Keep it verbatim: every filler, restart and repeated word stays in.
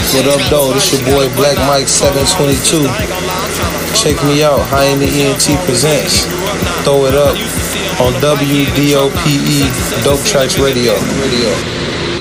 What up, though? This your boy Black Mike seven twenty-two. Check me out. High in the E N T presents. Throw it up on W D O P E Dope Tracks Radio. Radio.